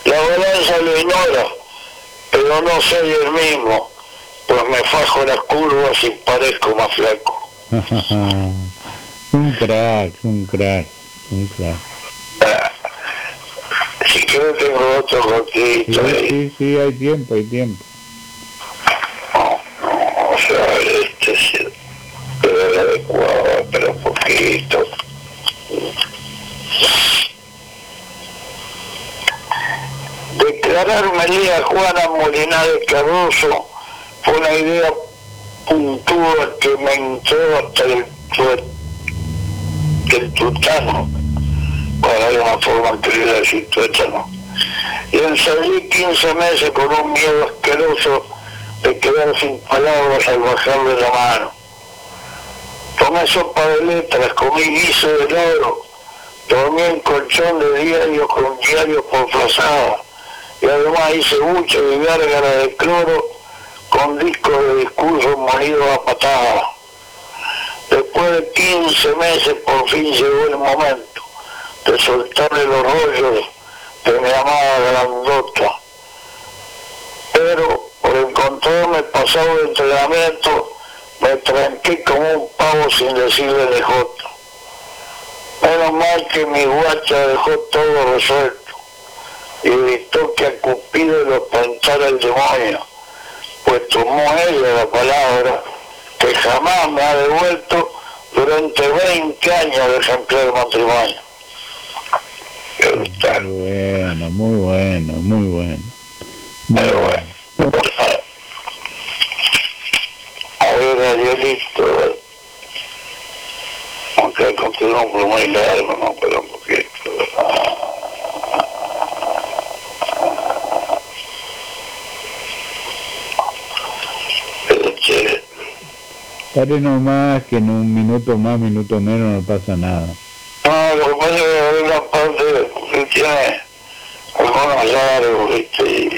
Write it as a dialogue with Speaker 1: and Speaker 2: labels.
Speaker 1: La balanza lo ignora, pero no soy el mismo, pues me fajo las curvas y parezco más flaco.
Speaker 2: Un crack, un crack, un crack.
Speaker 1: Si quieres tengo otro cortito ahí.
Speaker 2: Sí, sí, hay tiempo, hay tiempo.
Speaker 1: Vamos a ver, este sí, pero el adecuado, pero poquito. Declarar Melía Juana Molinares Cardoso fue una idea puntúa que me entró hasta el tutano. Bueno, hay una forma que le decir tuétano. Y ensayé 15 meses con un miedo asqueroso de quedar sin palabras al bajarle la mano. Tomé sopa de letras, comí guiso de loro, dormí en colchón de diario con diarios por frazada, y además hice buche de gárgara de cloro con discos de discursos molidos a patadas. Después de 15 meses por fin llegó el momento de soltarle los rollos de mi amada grandota. Pero por encontrarme pasado de entrenamiento, me tranqué como un pavo sin decirle de jota. Menos mal que mi guacha dejó todo resuelto y evitó que a Cupido lo espantara el demonio, pues tomó ella la palabra que jamás me ha devuelto durante 20 años de ejemplar matrimonio.
Speaker 2: Muy bueno, muy bueno.
Speaker 1: Pero bueno. A ver, Arielito, aunque continúa un poco muy largo, no, pero un poquito.
Speaker 2: Pare nomás que en un minuto más, minuto menos no pasa nada.
Speaker 1: No, lo que pasa es que hay una parte que tiene algunos largos, ¿viste?